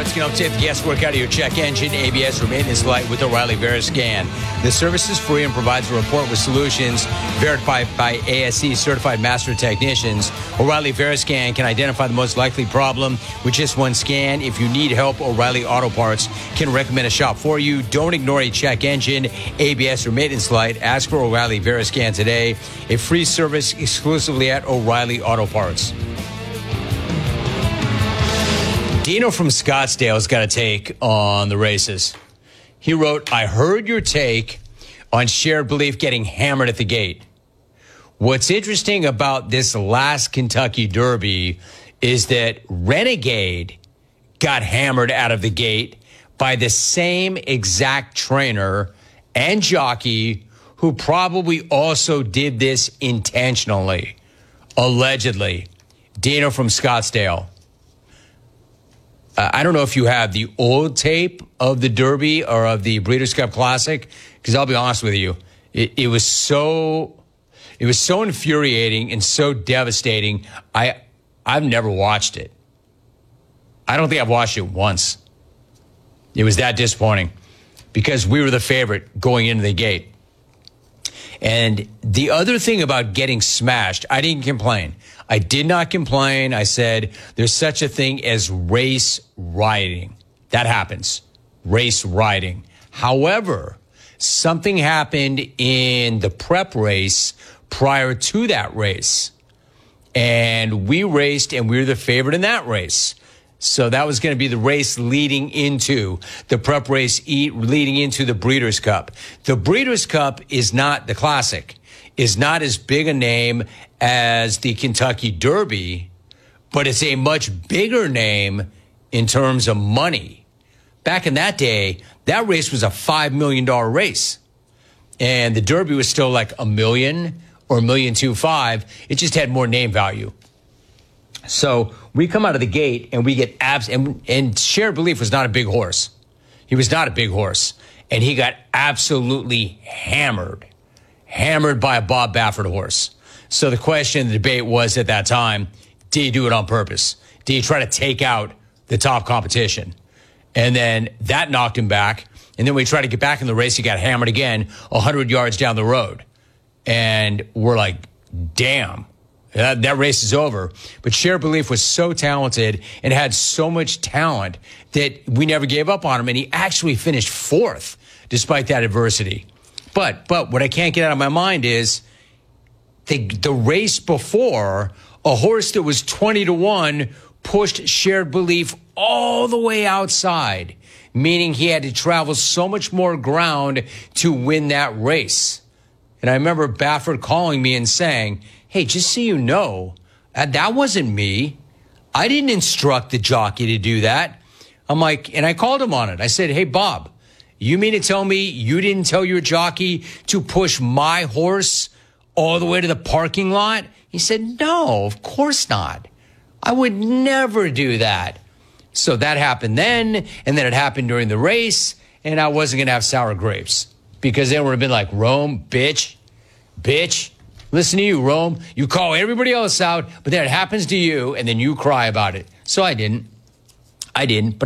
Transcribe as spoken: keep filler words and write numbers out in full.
Parts can help take the guesswork out of your check engine, A B S, or maintenance light with O'Reilly Veriscan. The service is free and provides a report with solutions verified by A S C certified master technicians. O'Reilly Veriscan can identify the most likely problem with just one scan. If you need help, O'Reilly Auto Parts can recommend a shop for you. Don't ignore a check engine, A B S, or maintenance light. Ask for O'Reilly Veriscan today. A free service exclusively at O'Reilly Auto Parts. Dino from Scottsdale's got a take on the races. He wrote, I heard your take on Shared Belief getting hammered at the gate. What's interesting about this last Kentucky Derby is that Renegade got hammered out of the gate by the same exact trainer and jockey who probably also did this intentionally, allegedly. Dino from Scottsdale. Uh, I don't know if you have the old tape of the Derby or of the Breeders' Cup Classic, because I'll be honest with you, it, it was so, it was so infuriating and so devastating. I, I've never watched it. I don't think I've watched it once. It was that disappointing because we were the favorite going into the gate. And the other thing about getting smashed, I didn't complain. I did not complain. I said there's such a thing as race riding. That happens. Race riding. However, something happened in the prep race prior to that race. And we raced and we were the favorite in that race. So that was going to be the race leading into the prep race, leading into the Breeders' Cup. The Breeders' Cup is not the Classic, is not as big a name as the Kentucky Derby, but it's a much bigger name in terms of money. Back in that day, that race was a five million dollars race. And the Derby was still like a million or a million two five. It just had more name value. So we come out of the gate and we get abs and, and Shared Belief was not a big horse. He was not a big horse. And he got absolutely hammered, hammered by a Bob Baffert horse. So the question, the debate was at that time, did he do it on purpose? Did he try to take out the top competition? And then that knocked him back. And then when he tried to get back in the race, he got hammered again one hundred yards down the road. And we're like, damn. That, that race is over. But Shared Belief was so talented and had so much talent that we never gave up on him. And he actually finished fourth despite that adversity. But but what I can't get out of my mind is the, the race before, a horse that was twenty to one pushed Shared Belief all the way outside, meaning he had to travel so much more ground to win that race. And I remember Baffert calling me and saying, hey, just so you know, that wasn't me. I didn't instruct the jockey to do that. I'm like, and I called him on it. I said, hey, Bob, you mean to tell me you didn't tell your jockey to push my horse all the way to the parking lot? He said, no, of course not. I would never do that. So that happened then, and then it happened during the race, and I wasn't going to have sour grapes because they would have been like, Rome, bitch, bitch. Listen to you, Rome. You call everybody else out, but then it happens to you, and then you cry about it. So I didn't. I didn't. But